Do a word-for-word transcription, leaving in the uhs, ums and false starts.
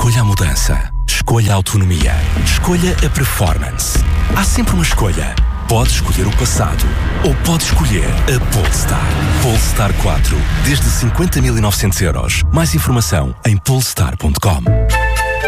Escolha a mudança. Escolha a autonomia. Escolha a performance. Há sempre uma escolha. Pode escolher o passado ou pode escolher a Polestar. Polestar quatro, desde cinquenta mil e novecentos euros. Mais informação em polestar ponto com.